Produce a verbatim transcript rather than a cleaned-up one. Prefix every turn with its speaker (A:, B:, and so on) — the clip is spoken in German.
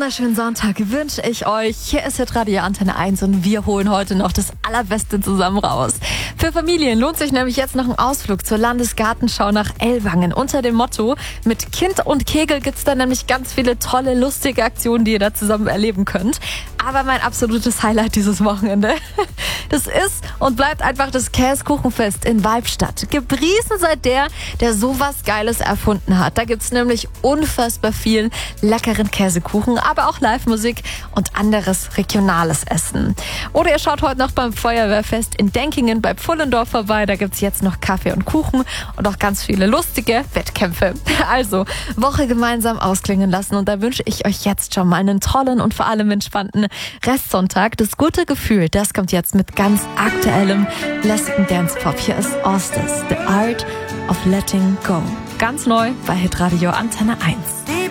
A: wunderschönen Sonntag wünsche ich euch. Hier ist Hitradio Antenne eins und wir holen heute noch das Allerbeste zusammen raus. Für Familien lohnt sich nämlich jetzt noch ein Ausflug zur Landesgartenschau nach Ellwangen unter dem Motto: Mit Kind und Kegel gibt's da nämlich ganz viele tolle, lustige Aktionen, die ihr da zusammen erleben könnt. Aber mein absolutes Highlight dieses Wochenende, das ist und bleibt einfach das Käsekuchenfest in Weibstadt. Gepriesen seit der, der sowas Geiles erfunden hat. Da gibt's nämlich unfassbar viel leckeren Käsekuchen, aber auch Live-Musik und anderes regionales Essen. Oder ihr schaut heute noch beim Feuerwehrfest in Denkingen bei Pfullendorf vorbei. Da gibt's jetzt noch Kaffee und Kuchen und auch ganz viele lustige Wettkämpfe. Also, Woche gemeinsam ausklingen lassen und da wünsche ich euch jetzt schon mal einen tollen und vor allem entspannten Restsonntag. Das gute Gefühl, das kommt jetzt mit ganz aktuellem lässigen Dance-Pop. Hier ist Ostis, The Art of Letting Go. Ganz neu bei Hitradio Antenne eins.